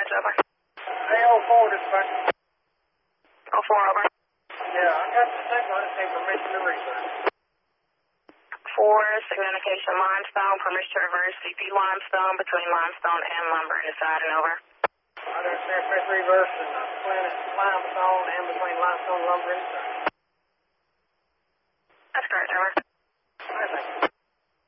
dispatch, over. Hey, 04 dispatch. 04, over. Yeah, I got the signal. I just need permission to research. 4, signal indication limestone, permission to reverse CP limestone between limestone and lumber and deciding, over. I understand reverse and planet limestone and between limestone, lumber, and